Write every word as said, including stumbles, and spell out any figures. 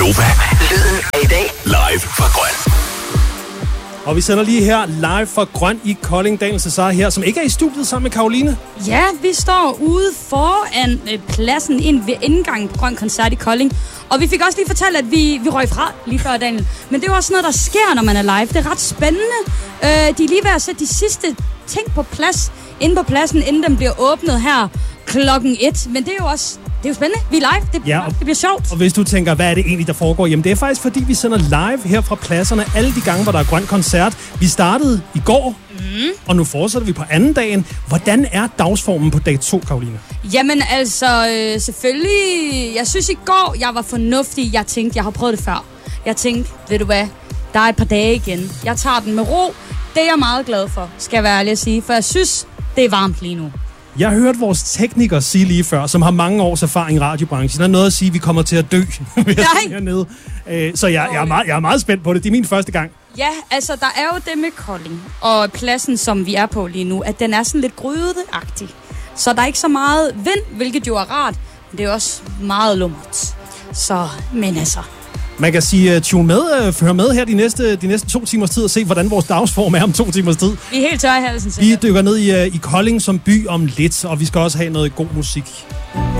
Nova. Lyden af i dag. Live fra Grøn. Og vi sender lige her live fra Grøn i Kolding. Daniel Cesar her, som ikke er i studiet sammen med Karoline. Ja, vi står ude foran øh, pladsen ind ved indgangen på Grøn Koncert i Kolding. Og vi fik også lige fortalt, at vi, vi røg fra lige før, Daniel. Men det er jo også noget, der sker, når man er live. Det er ret spændende. Øh, de er lige ved at sætte de sidste ting på plads inde på pladsen, inden den bliver åbnet her klokken et. Men det er jo også... Det er jo spændende. Vi er live. Det, ja, det bliver sjovt. Og hvis du tænker, hvad er det egentlig, der foregår? Jamen, det er faktisk, fordi vi sender live her fra pladserne alle de gange, hvor der er Grøn Koncert. Vi startede i går, mm. og nu fortsætter vi på anden dagen. Hvordan er dagsformen på dag to, Karoline? Jamen altså, øh, selvfølgelig... Jeg synes i går, jeg var fornuftig. Jeg tænkte, jeg har prøvet det før. Jeg tænkte, ved du hvad? Der er et par dage igen. Jeg tager den med ro. Det er jeg meget glad for, skal jeg være ærlig at sige. For jeg synes, det er varmt lige nu. Jeg har hørt vores tekniker sige lige før, som har mange års erfaring i radiobranchen. Der er noget at sige, at vi kommer til at dø hernede. Så jeg, jeg, er meget, jeg er meget spændt på det. Det er min første gang. Ja, altså der er jo det med Kolding og pladsen, som vi er på lige nu, at den er sådan lidt grydeagtig. Så der er ikke så meget vind, hvilket jo er rart. Men det er også meget lummert. Så, men altså... Man kan sige, uh, tune med, uh, hør med her de næste, de næste to timers tid og se, hvordan vores dagsform er om to timers tid. Vi er helt tørre i halsen. Vi dykker ned i, uh, i Kolding som by om lidt, og vi skal også have noget god musik.